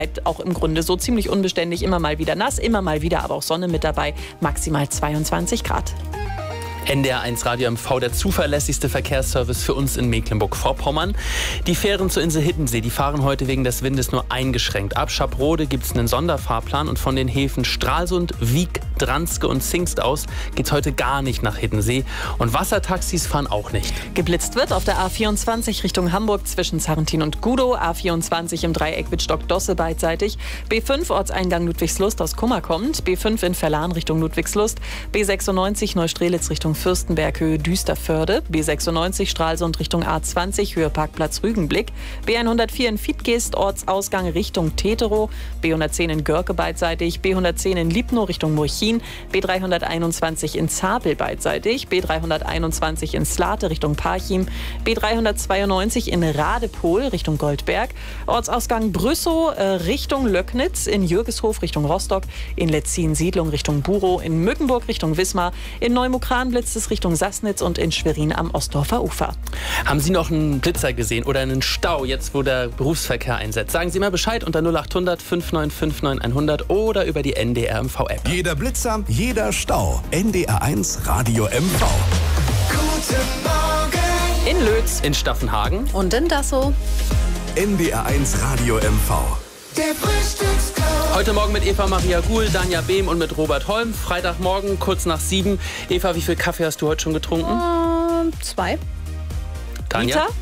Bleibt auch im Grunde so ziemlich unbeständig, immer mal wieder nass, immer mal wieder aber auch Sonne mit dabei, maximal 22 Grad. NDR1 Radio MV, der zuverlässigste Verkehrsservice für uns in Mecklenburg-Vorpommern. Die Fähren zur Insel Hiddensee, die fahren heute wegen des Windes nur eingeschränkt. Ab Schaprode gibt es einen Sonderfahrplan und von den Häfen Stralsund, Wiek, Dranske und Zingst aus geht es heute gar nicht nach Hiddensee. Und Wassertaxis fahren auch nicht. Geblitzt wird auf der A24 Richtung Hamburg zwischen Sarrentin und Gudow, A24 im Dreieck Wittstock-Dosse beidseitig, B5 Ortseingang Ludwigslust aus Kummer kommt, B5 in Verlan Richtung Ludwigslust, B96 Neustrelitz Richtung Fürstenberg Höhe Düsterförde, B96 Stralsund Richtung A20 Höhe Parkplatz Rügenblick, B104 in Vietgest Ortsausgang Richtung Teterow, B110 in Görke beidseitig, B110 in Liebnow Richtung Murchin, B321 in Zapel beidseitig, B321 in Slate Richtung Parchim, B392 in Radepohl Richtung Goldberg, Ortsausgang Brüssow Richtung Löcknitz, in Jürgeshof Richtung Rostock, in Letzin-Siedlung Richtung Burow, in Mückenburg Richtung Wismar, in Neumukran blitzt es Richtung Sassnitz und in Schwerin am Ostdorfer Ufer. Haben Sie noch einen Blitzer gesehen oder einen Stau, jetzt wo der Berufsverkehr einsetzt? Sagen Sie mal Bescheid unter 0800 5959 100 oder über die NDR MV-App. Jeder Blitzer, jeder Stau. NDR1 Radio MV. Guten Morgen! In Lötz, In Staffenhagen. Und in Dassow. NDR1 Radio MV. Der Frühstücksclub. Heute Morgen mit Eva Maria Guhl, Danja Behm und mit Robert Holm. Freitagmorgen, kurz nach 7. Eva, wie viel Kaffee hast du heute schon getrunken? 2. Tanja? Rita?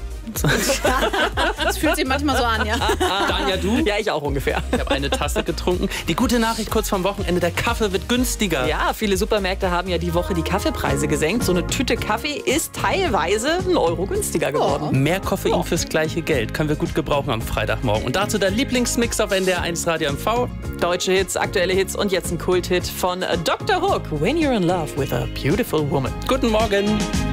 Das fühlt sich manchmal so an, ja. Danja, du? Ja, ich auch ungefähr. Ich habe eine Tasse getrunken. Die gute Nachricht kurz vorm Wochenende, der Kaffee wird günstiger. Ja, viele Supermärkte haben ja die Woche die Kaffeepreise gesenkt. So eine Tüte Kaffee ist teilweise 1 Euro günstiger geworden. Mehr Koffein fürs gleiche Geld. Können wir gut gebrauchen am Freitagmorgen. Und dazu der Lieblingsmix auf NDR1 Radio MV. Deutsche Hits, aktuelle Hits und jetzt ein Kulthit von Dr. Hook. When You're in Love with a Beautiful Woman. Guten Morgen.